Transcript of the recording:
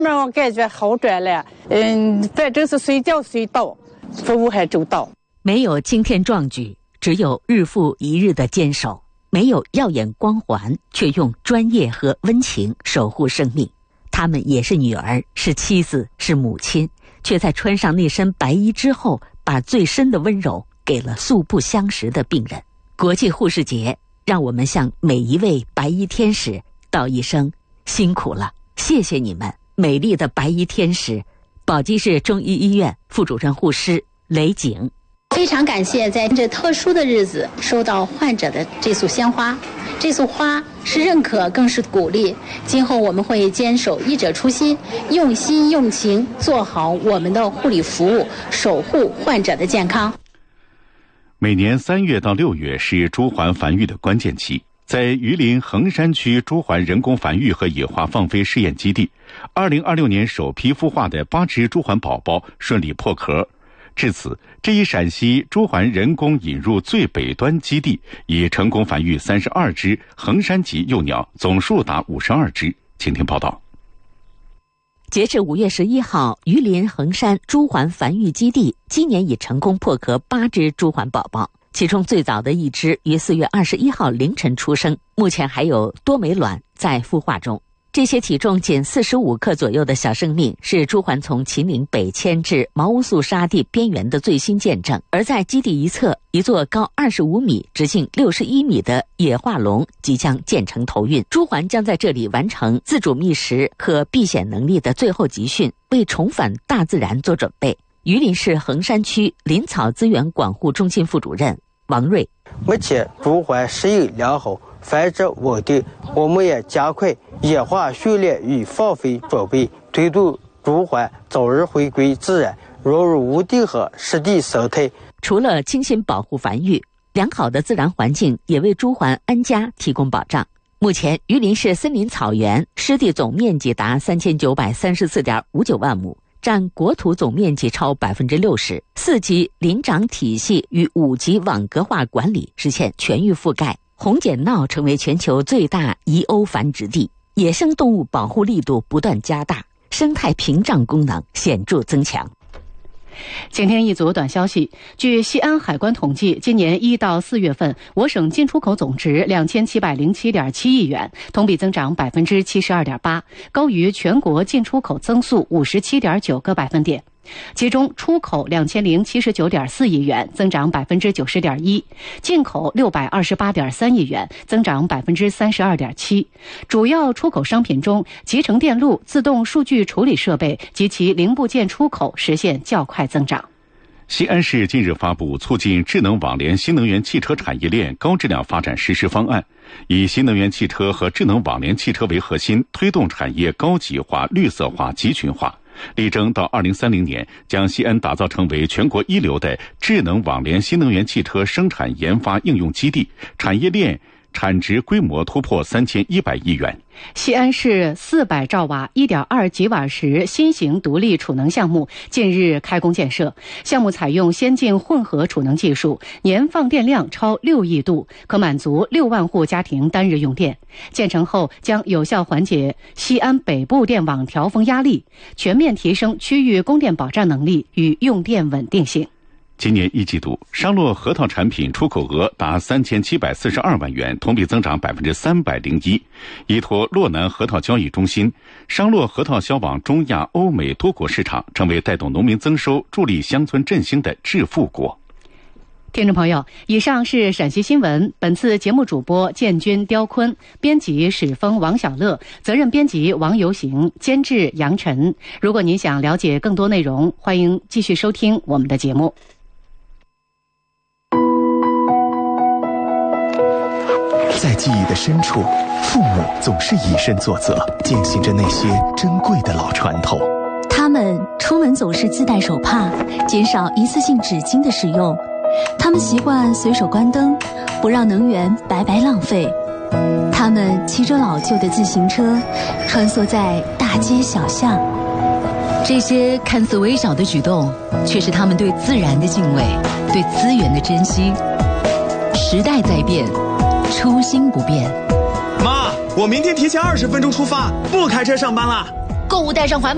我感觉好转了，反正是随叫随到，服务还周到。 没有惊天壮举，只有日复一日的坚守；没有耀眼光环，却用专业和温情守护生命。他们也是女儿，是妻子，是母亲，却在穿上那身白衣之后，把最深的温柔给了素不相识的病人。国际护士节，让我们向每一位白衣天使道一声辛苦了，谢谢你们，美丽的白衣天使。宝鸡市中医医院副主任护师雷景。 非常感谢在这特殊的日子收到患者的这束鲜花，这束花是认可更是鼓励，今后我们会坚守医者初心，用心用情做好我们的护理服务，守护患者的健康。 每年3月到6月是猪环繁育的关键期，在榆林衡山区猪环人工繁育和野化放飞试验基地，2026年首批孵化的8只猪环宝宝顺利破壳。至此，这一陕西猪环人工引入最北端基地已成功繁育32只衡山级幼鸟，总数达52只。请听报道。 截至5月11号，榆林衡山猪环繁育基地今年已成功破壳8只猪环宝宝，其中最早的一只于4月21号凌晨出生，目前还有多枚卵在孵化中。这些体重仅45克左右的小生命，是猪环从秦岭北迁至毛乌素沙地边缘的最新见证。而在基地一侧，一座高25米、直径61米的野化笼即将建成投运，猪环将在这里完成自主觅食和避险能力的最后集训，为重返大自然做准备。榆林市衡山区林草资源管护中心副主任王瑞： 目前猪环适应良好，繁殖稳定，我们也加快野化训练与放飞准备，推动猪环早日回归自然，融入无地和湿地生态。 除了精心保护繁育，良好的自然环境也为猪环安家提供保障。目前，榆林市森林草原湿地总面积达3934.59万亩，占国土总面积超60%，4级林长体系与5级网格化管理实现全域覆盖。红茧闹成为全球最大遗鸥繁殖地，野生动物保护力度不断加大，生态屏障功能显著增强。 请听一组短消息。据西安海关统计，今年1到4月份，我省进出口总值2707.7亿元，同比增长72.8%，高于全国进出口增速57.9个百分点。其中出口2079.4亿元，增长90.1%，进口628.3亿元，增长32.7%。主要出口商品中，集成电路、自动数据处理设备及其零部件出口实现较快增长。 西安市近日发布促进智能网联新能源汽车产业链高质量发展实施方案，以新能源汽车和智能网联汽车为核心，推动产业高级化、绿色化、集群化，力争到2030年将西安打造成为全国一流的智能网联新能源汽车生产研发应用基地，产业链产值规模突破3100亿元。 西安市400兆瓦 1.2 吉瓦时新型独立储能项目近日开工建设，项目采用先进混合储能技术，年放电量超6亿度，可满足6万户家庭单日用电。建成后将有效缓解西安北部电网调峰压力，全面提升区域供电保障能力与用电稳定性。 今年1季度，商洛核桃产品出口额达3742万元，同比增长301%。依托洛南核桃交易中心，商洛核桃销往中亚、欧美多国市场，成为带动农民增收、助力乡村振兴的致富国。 听众朋友，以上是陕西新闻。本次节目主播建军、刁坤，编辑史峰、王小乐，责任编辑王游行，监制杨晨。如果您想了解更多内容，欢迎继续收听我们的节目。 在记忆的深处，父母总是以身作则，践行着那些珍贵的老传统。 他们出门总是自带手帕，减少一次性纸巾的使用。他们习惯随手关灯，不让能源白白浪费。他们骑着老旧的自行车，穿梭在大街小巷。 这些看似微小的举动，却是他们对自然的敬畏，对资源的珍惜。时代在变，初心不变。 妈，我明天提前20分钟出发，不开车上班了。 购物带上环保